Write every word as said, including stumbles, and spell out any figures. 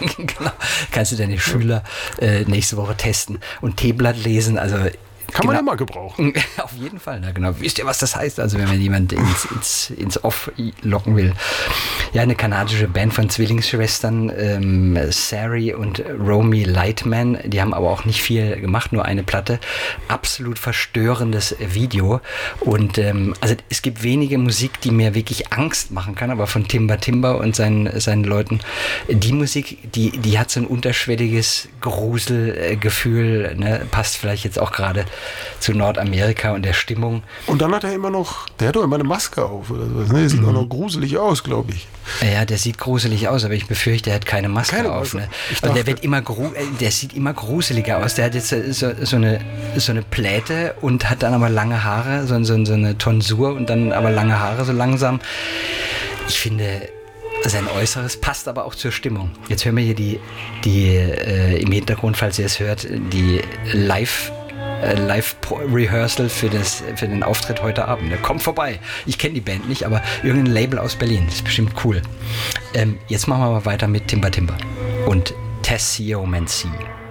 Genau. Kannst du deine Schüler äh, nächste Woche testen und Teeblatt lesen, also kann man genau. immer gebrauchen. Auf jeden Fall, na genau. Wisst ihr, was das heißt? Also wenn man jemanden ins, ins, ins Off locken will. Ja, eine kanadische Band von Zwillingsschwestern, ähm, Sari und Romy Lightman, die haben aber auch nicht viel gemacht, nur eine Platte. Absolut verstörendes Video. Und ähm, also es gibt wenige Musik, die mir wirklich Angst machen kann, aber von Timba Timba und seinen, seinen Leuten, die Musik, die, die hat so ein unterschwelliges Gruselgefühl, ne? Passt vielleicht jetzt auch gerade zu Nordamerika und der Stimmung. Und dann hat er immer noch, der hat doch immer eine Maske auf oder sowas, ne? Der sieht mhm. auch noch gruselig aus, glaube ich. Ja, der sieht gruselig aus, aber ich befürchte, er hat keine Maske keine auf. Ne? Also der wird immer gru- der sieht immer gruseliger aus. Der hat jetzt so, so, eine, so eine Pläte und hat dann aber lange Haare, so, so, so eine Tonsur und dann aber lange Haare so langsam. Ich finde, sein Äußeres passt aber auch zur Stimmung. Jetzt hören wir hier die, die äh, im Hintergrund, falls ihr es hört, die Live- Live-Rehearsal für, das, für den Auftritt heute Abend. Kommt vorbei. Ich kenne die Band nicht, aber irgendein Label aus Berlin. Das ist bestimmt cool. Ähm, jetzt machen wir mal weiter mit Timba Timba und Tessiomancy.